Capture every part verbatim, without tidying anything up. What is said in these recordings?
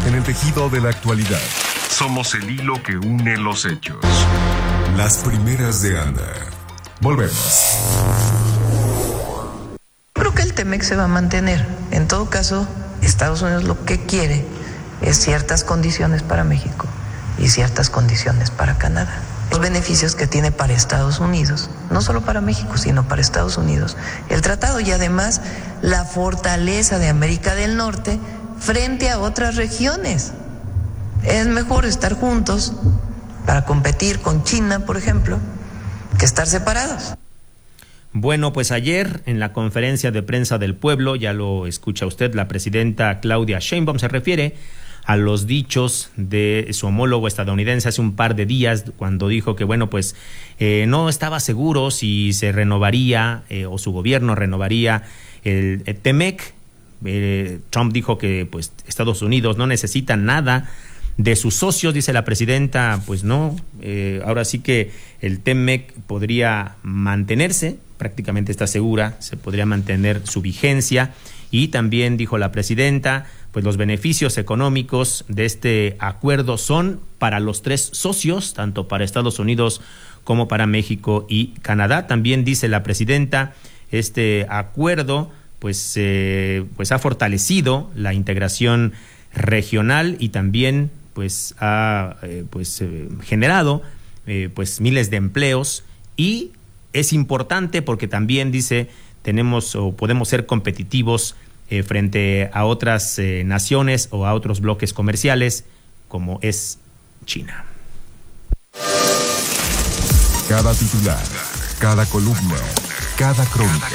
en el tejido de la actualidad. Somos el hilo que une los hechos. Las primeras de Anda. Volvemos. Creo que el T-MEC se va a mantener. En todo caso, Estados Unidos lo que quiere es ciertas condiciones para México y ciertas condiciones para Canadá. Los beneficios que tiene para Estados Unidos, no solo para México, sino para Estados Unidos, el tratado, y además la fortaleza de América del Norte frente a otras regiones. Es mejor estar juntos para competir con China, por ejemplo, que estar separados. Bueno, pues ayer en la conferencia de prensa del pueblo, ya lo escucha usted, la presidenta Claudia Sheinbaum se refiere a los dichos de su homólogo estadounidense hace un par de días, cuando dijo que, bueno, pues eh, no estaba seguro si se renovaría eh, o su gobierno renovaría el, el T-MEC. Eh, Trump dijo que pues Estados Unidos no necesita nada de sus socios, dice la presidenta. Pues no, eh, ahora sí que el T-MEC podría mantenerse, prácticamente está segura, se podría mantener su vigencia. Y también dijo la presidenta, pues los beneficios económicos de este acuerdo son para los tres socios, tanto para Estados Unidos como para México y Canadá. También dice la presidenta, este acuerdo pues, eh, pues ha fortalecido la integración regional y también pues ha eh, pues, eh, generado eh, pues miles de empleos, y es importante porque también dice tenemos o podemos ser competitivos eh, frente a otras eh, naciones o a otros bloques comerciales como es China. Cada titular, cada columna, cada crónica.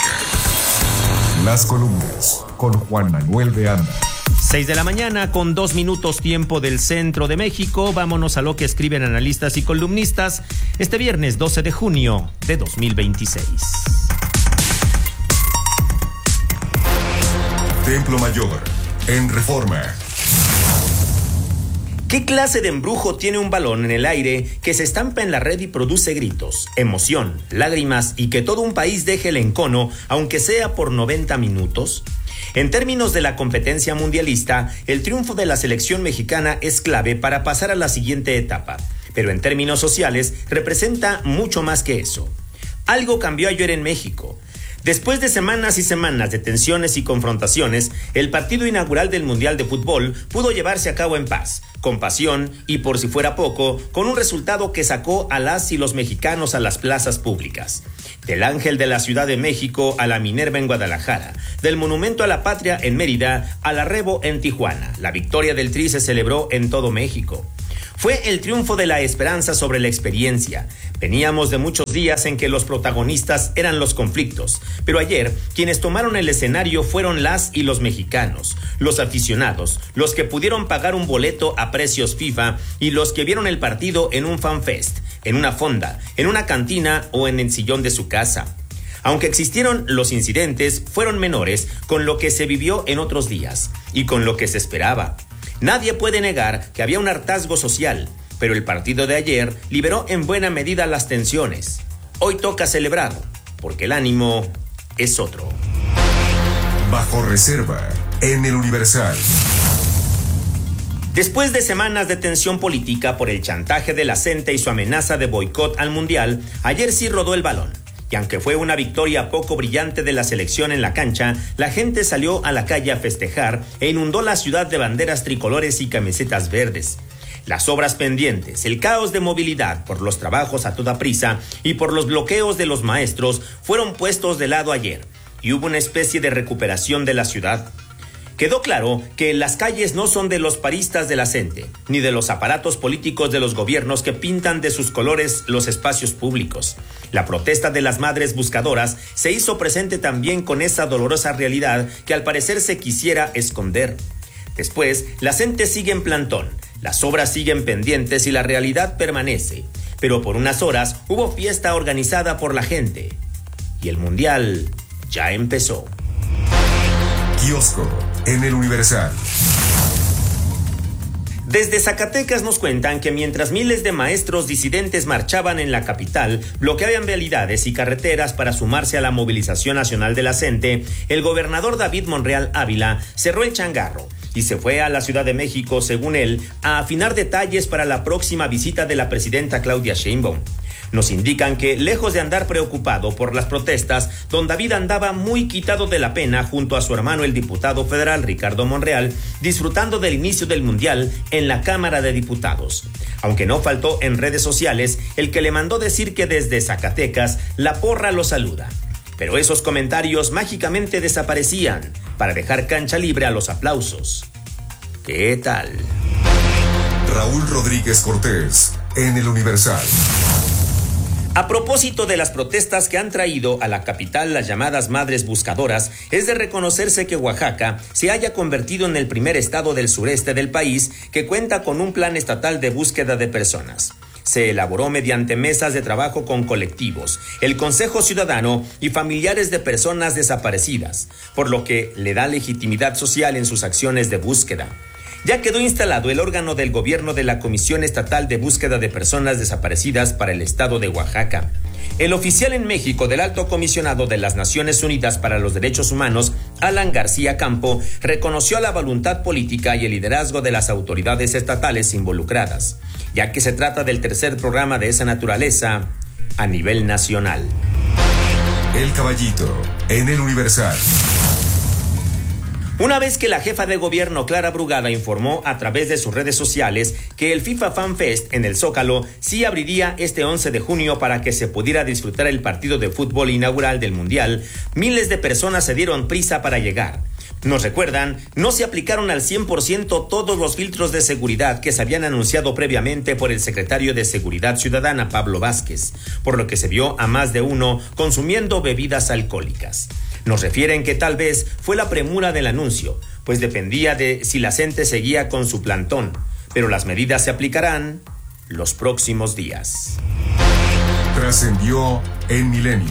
Las columnas con Juan Manuel de Anda. Seis de la mañana con dos minutos tiempo del centro de México. Vámonos a lo que escriben analistas y columnistas este viernes doce de junio de dos mil veintiséis. Templo Mayor, en Reforma. ¿Qué clase de embrujo tiene un balón en el aire que se estampa en la red y produce gritos, emoción, lágrimas y que todo un país deje el encono, aunque sea por noventa minutos? En términos de la competencia mundialista, el triunfo de la selección mexicana es clave para pasar a la siguiente etapa, pero en términos sociales representa mucho más que eso. Algo cambió ayer en México. Después de semanas y semanas de tensiones y confrontaciones, el partido inaugural del Mundial de Fútbol pudo llevarse a cabo en paz, con pasión y, por si fuera poco, con un resultado que sacó a las y los mexicanos a las plazas públicas. Del Ángel de la Ciudad de México a la Minerva en Guadalajara, del Monumento a la Patria en Mérida a la Rebo en Tijuana, la victoria del Tri se celebró en todo México. Fue el triunfo de la esperanza sobre la experiencia. Veníamos de muchos días en que los protagonistas eran los conflictos, pero ayer quienes tomaron el escenario fueron las y los mexicanos, los aficionados, los que pudieron pagar un boleto a precios FIFA y los que vieron el partido en un fanfest, en una fonda, en una cantina o en el sillón de su casa. Aunque existieron los incidentes, fueron menores con lo que se vivió en otros días y con lo que se esperaba. Nadie puede negar que había un hartazgo social, pero el partido de ayer liberó en buena medida las tensiones. Hoy toca celebrar, porque el ánimo es otro. Bajo reserva, en el Universal. Después de semanas de tensión política por el chantaje de la CENTE y su amenaza de boicot al Mundial, ayer sí rodó el balón. Y aunque fue una victoria poco brillante de la selección en la cancha, la gente salió a la calle a festejar e inundó la ciudad de banderas tricolores y camisetas verdes. Las obras pendientes, el caos de movilidad por los trabajos a toda prisa y por los bloqueos de los maestros fueron puestos de lado ayer, y hubo una especie de recuperación de la ciudad. Quedó claro que las calles no son de los paristas de la CENTE, ni de los aparatos políticos de los gobiernos que pintan de sus colores los espacios públicos. La protesta de las madres buscadoras se hizo presente también con esa dolorosa realidad que al parecer se quisiera esconder. Después, la CENTE sigue en plantón, las obras siguen pendientes y la realidad permanece. Pero por unas horas hubo fiesta organizada por la gente. Y el Mundial ya empezó. Kiosco, en el Universal. Desde Zacatecas nos cuentan que mientras miles de maestros disidentes marchaban en la capital, bloqueaban vialidades y carreteras para sumarse a la movilización nacional de la CENTE, el gobernador David Monreal Ávila cerró el changarro y se fue a la Ciudad de México, según él, a afinar detalles para la próxima visita de la presidenta Claudia Sheinbaum. Nos indican que, lejos de andar preocupado por las protestas, don David andaba muy quitado de la pena junto a su hermano el diputado federal Ricardo Monreal, disfrutando del inicio del Mundial en la Cámara de Diputados. Aunque no faltó en redes sociales el que le mandó decir que desde Zacatecas la porra lo saluda. Pero esos comentarios mágicamente desaparecían para dejar cancha libre a los aplausos. ¿Qué tal? Raúl Rodríguez Cortés, en El Universal. A propósito de las protestas que han traído a la capital las llamadas madres buscadoras, es de reconocerse que Oaxaca se haya convertido en el primer estado del sureste del país que cuenta con un plan estatal de búsqueda de personas. Se elaboró mediante mesas de trabajo con colectivos, el Consejo Ciudadano y familiares de personas desaparecidas, por lo que le da legitimidad social en sus acciones de búsqueda. Ya quedó instalado el órgano del gobierno de la Comisión Estatal de Búsqueda de Personas Desaparecidas para el estado de Oaxaca. El oficial en México del Alto Comisionado de las Naciones Unidas para los Derechos Humanos, Alan García Campo, reconoció la voluntad política y el liderazgo de las autoridades estatales involucradas, ya que se trata del tercer programa de esa naturaleza a nivel nacional. El Caballito, en El Universal. Una vez que la jefa de gobierno Clara Brugada informó a través de sus redes sociales que el FIFA Fan Fest en el Zócalo sí abriría este once de junio para que se pudiera disfrutar el partido de fútbol inaugural del Mundial, miles de personas se dieron prisa para llegar. Nos recuerdan, no se aplicaron al cien por ciento todos los filtros de seguridad que se habían anunciado previamente por el secretario de Seguridad Ciudadana, Pablo Vázquez, por lo que se vio a más de uno consumiendo bebidas alcohólicas. Nos refieren que tal vez fue la premura del anuncio, pues dependía de si la gente seguía con su plantón, pero las medidas se aplicarán los próximos días. Trascendió en Milenio.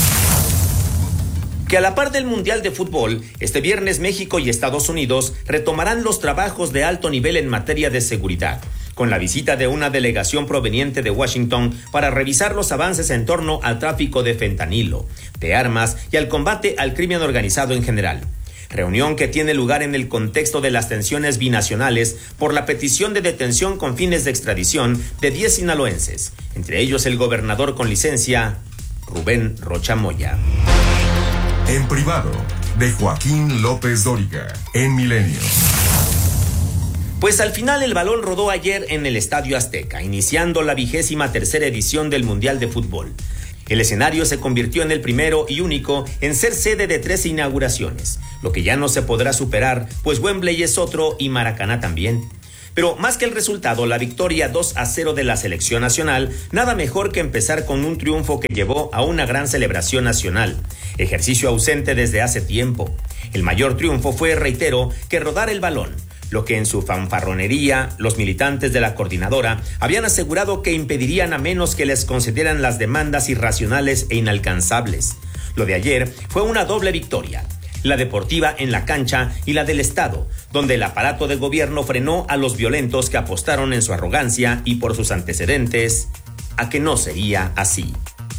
Que a la par del Mundial de Fútbol, este viernes México y Estados Unidos retomarán los trabajos de alto nivel en materia de seguridad, con la visita de una delegación proveniente de Washington para revisar los avances en torno al tráfico de fentanilo, de armas y al combate al crimen organizado en general. Reunión que tiene lugar en el contexto de las tensiones binacionales por la petición de detención con fines de extradición de diez sinaloenses, entre ellos el gobernador con licencia, Rubén Rocha Moya. En privado, de Joaquín López Dóriga, en Milenio. Pues al final el balón rodó ayer en el Estadio Azteca, iniciando la vigésima tercera edición del Mundial de Fútbol. El escenario se convirtió en el primero y único en ser sede de tres inauguraciones, lo que ya no se podrá superar, pues Wembley es otro y Maracaná también. Pero más que el resultado, la victoria dos a cero de la selección nacional, nada mejor que empezar con un triunfo que llevó a una gran celebración nacional, ejercicio ausente desde hace tiempo. El mayor triunfo fue, reitero, que rodar el balón, lo que en su fanfarronería los militantes de la coordinadora habían asegurado que impedirían a menos que les concedieran las demandas irracionales e inalcanzables. Lo de ayer fue una doble victoria, la deportiva en la cancha y la del Estado, donde el aparato de gobierno frenó a los violentos que apostaron en su arrogancia y por sus antecedentes a que no sería así.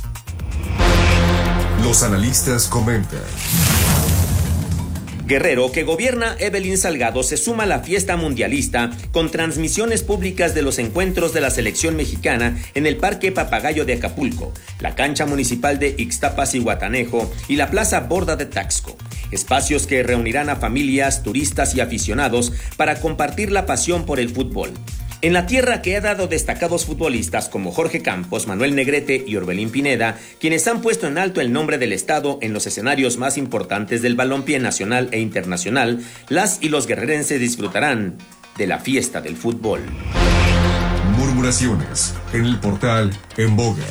Los analistas comentan. Guerrero, que gobierna Evelyn Salgado, se suma a la fiesta mundialista con transmisiones públicas de los encuentros de la selección mexicana en el Parque Papagayo de Acapulco, la cancha municipal de Ixtapas y Guatanejo y la Plaza Borda de Taxco. Espacios que reunirán a familias, turistas y aficionados para compartir la pasión por el fútbol. En la tierra que ha dado destacados futbolistas como Jorge Campos, Manuel Negrete y Orbelín Pineda, quienes han puesto en alto el nombre del estado en los escenarios más importantes del balompié nacional e internacional, las y los guerrerenses disfrutarán de la fiesta del fútbol. Murmuraciones en el portal En Boga.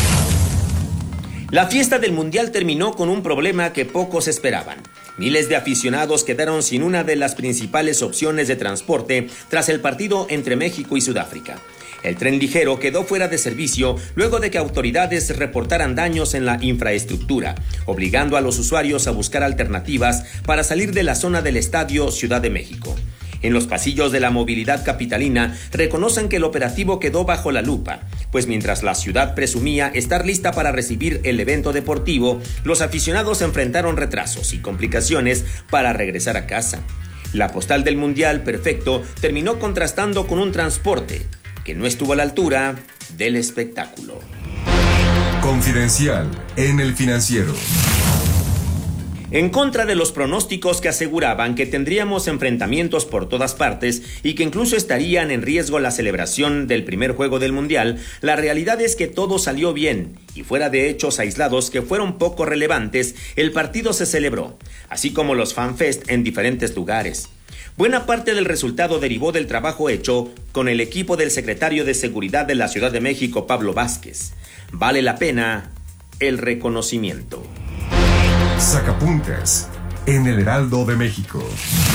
La fiesta del Mundial terminó con un problema que pocos esperaban. Miles de aficionados quedaron sin una de las principales opciones de transporte tras el partido entre México y Sudáfrica. El tren ligero quedó fuera de servicio luego de que autoridades reportaran daños en la infraestructura, obligando a los usuarios a buscar alternativas para salir de la zona del Estadio Ciudad de México. En los pasillos de la movilidad capitalina reconocen que el operativo quedó bajo la lupa, pues mientras la ciudad presumía estar lista para recibir el evento deportivo, los aficionados enfrentaron retrasos y complicaciones para regresar a casa. La postal del Mundial perfecto terminó contrastando con un transporte que no estuvo a la altura del espectáculo. Confidencial en El Financiero. En contra de los pronósticos que aseguraban que tendríamos enfrentamientos por todas partes y que incluso estarían en riesgo la celebración del primer juego del Mundial, la realidad es que todo salió bien y fuera de hechos aislados que fueron poco relevantes, el partido se celebró, así como los fanfest en diferentes lugares. Buena parte del resultado derivó del trabajo hecho con el equipo del secretario de Seguridad de la Ciudad de México, Pablo Vázquez. Vale la pena el reconocimiento. Sacapuntas en el Heraldo de México.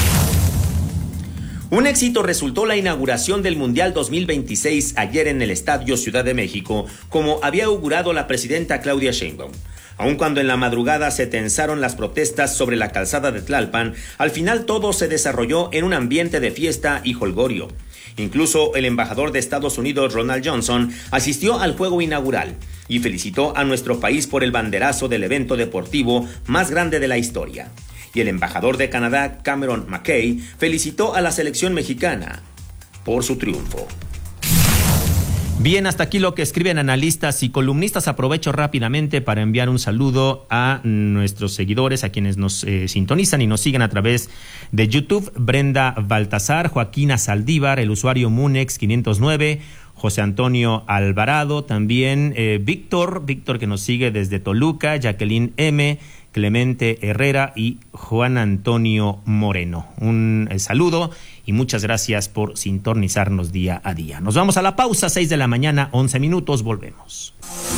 Un éxito resultó la inauguración del Mundial dos mil veintiséis ayer en el Estadio Ciudad de México, como había augurado la presidenta Claudia Sheinbaum. Aun cuando en la madrugada se tensaron las protestas sobre la calzada de Tlalpan, al final todo se desarrolló en un ambiente de fiesta y jolgorio. Incluso el embajador de Estados Unidos, Ronald Johnson, asistió al juego inaugural y felicitó a nuestro país por el banderazo del evento deportivo más grande de la historia. Y el embajador de Canadá, Cameron McKay, felicitó a la selección mexicana por su triunfo. Bien, hasta aquí lo que escriben analistas y columnistas. Aprovecho rápidamente para enviar un saludo a nuestros seguidores, a quienes nos eh, sintonizan y nos siguen a través de YouTube. Brenda Baltasar, Joaquina Saldívar, el usuario Munex quinientos nueve, José Antonio Alvarado, también eh, Víctor, Víctor que nos sigue desde Toluca, Jacqueline M., Clemente Herrera y Juan Antonio Moreno. Un eh, saludo y muchas gracias por sintonizarnos día a día. Nos vamos a la pausa, seis de la mañana, once minutos, volvemos.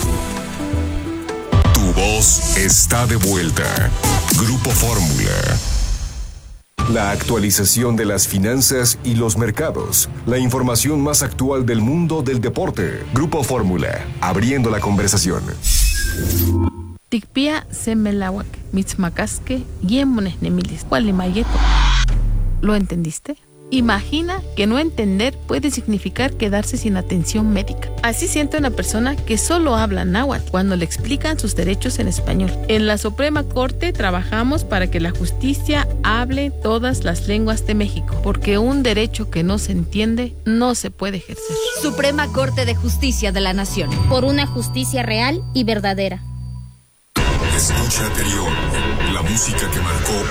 Tu voz está de vuelta. Grupo Fórmula. La actualización de las finanzas y los mercados. La información más actual del mundo del deporte. Grupo Fórmula, abriendo la conversación. Tikpia semelawak, mitzmacasque, yemones nemilis, cualimayeto. ¿Lo entendiste? Imagina que no entender puede significar quedarse sin atención médica. Así siente una persona que solo habla náhuatl cuando le explican sus derechos en español. En la Suprema Corte trabajamos para que la justicia hable todas las lenguas de México, porque un derecho que no se entiende no se puede ejercer. Suprema Corte de Justicia de la Nación. Por una justicia real y verdadera. Escucha anterior, la música que marcó